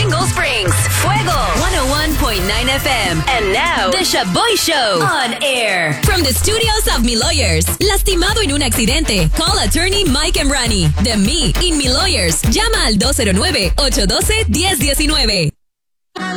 Single Springs. Fuego 101.9 FM. And now, The Shaboy Show on air. From the studios of Mi Lawyers. Lastimado en un accidente. Call attorney Mike Emrani. De Me in Mi Lawyers. Llama al 209-812-1019.